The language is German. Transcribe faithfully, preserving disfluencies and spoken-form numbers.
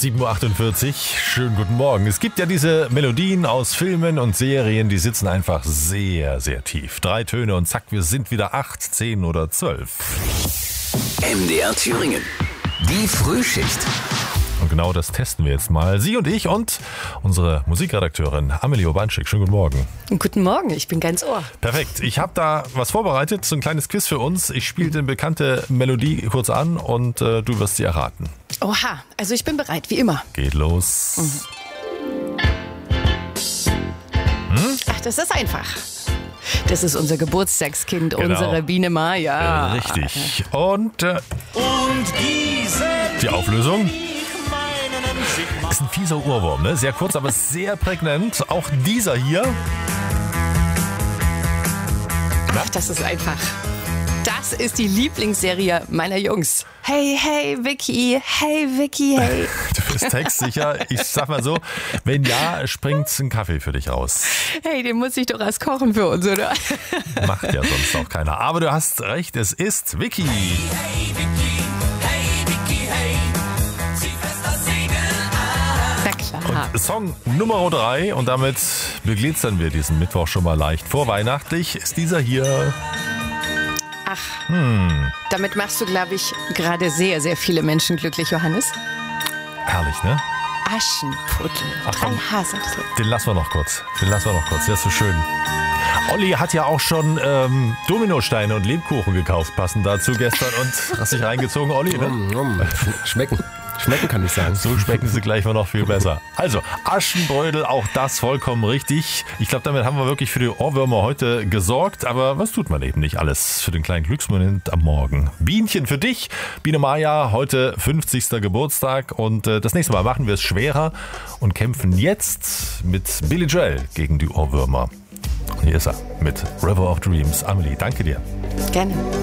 sieben Uhr achtundvierzig, schönen guten Morgen. Es gibt ja diese Melodien aus Filmen und Serien, die sitzen einfach sehr, sehr tief. Drei Töne und zack, wir sind wieder acht, zehn oder zwölf. M D R Thüringen, die Frühschicht. Und genau das testen wir jetzt mal. Sie und ich und unsere Musikredakteurin Amelie Obanschik. Schönen guten Morgen. Guten Morgen, ich bin ganz Ohr. Perfekt. Ich habe da was vorbereitet, so ein kleines Quiz für uns. Ich spiele eine bekannte Melodie kurz an und äh, du wirst sie erraten. Oha, also ich bin bereit, wie immer. Geht los. Mhm. Hm? Ach, das ist einfach. Das ist unser Geburtstagskind, Genau. unsere Biene Maya. Richtig. Und, äh, Und diese die Auflösung? meinen Schick Ist ein fieser Ohrwurm, ne? Sehr kurz, aber sehr prägnant. Auch dieser hier. Ach, das ist einfach. Das ist die Lieblingsserie meiner Jungs. Hey, hey, Vicky, hey, Vicky, hey. Du bist textsicher. Ich sag mal so, wenn ja, springt ein Kaffee für dich raus. Hey, den muss ich doch erst kochen für uns, oder? Macht ja sonst auch keiner. Aber du hast recht, es ist Vicky. Hey Vicky, hey Vicky, hey, zieh fest das Segel an. Na klar. Song Nummer drei und damit beglitzern wir diesen Mittwoch schon mal leicht. Vorweihnachtlich ist dieser hier. Ach, hm. Damit machst du, glaube ich, gerade sehr, sehr viele Menschen glücklich, Johannes. Herrlich, ne? Aschenputtel, Ach, komm. drei Haselnüsse. Den lassen wir noch kurz. Den lassen wir noch kurz. Der ist so schön. Olli hat ja auch schon ähm, Dominosteine und Lebkuchen gekauft, passend dazu gestern und hast dich reingezogen, Olli, ne? Mm, mm, schmecken. Schmecken kann ich sagen. So schmecken sie gleich mal noch viel besser. Also, Aschenbrödel, auch das vollkommen richtig. Ich glaube, damit haben wir wirklich für die Ohrwürmer heute gesorgt. Aber was tut man eben nicht alles für den kleinen Glücksmoment am Morgen? Bienchen für dich. Biene Maya, heute fünfzigster Geburtstag. Und äh, das nächste Mal machen wir es schwerer und kämpfen jetzt mit Billy Joel gegen die Ohrwürmer. Und hier ist er mit River of Dreams. Amelie, danke dir. Gerne.